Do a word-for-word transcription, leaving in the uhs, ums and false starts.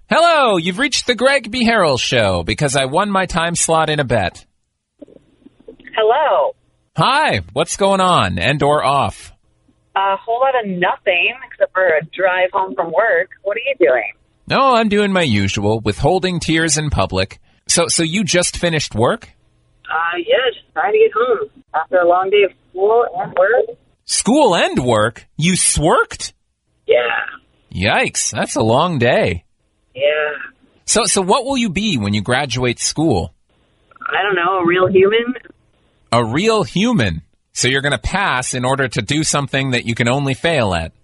Hello, you've reached the Greg B. Harrell Show because I won my time slot in a bet. Hello. Hi, what's going on, and or off? A whole lot of nothing except for a drive home from work. What are you doing? No, I'm doing my usual, withholding tears in public. So, so you just finished work? Uh, yeah, just trying to get home after a long day of school and work. School and work? You sworked? Yeah. Yikes, that's a long day. Yeah. So, so what will you be when you graduate school? I don't know, a real human? A real human. So you're going to pass in order to do something that you can only fail at.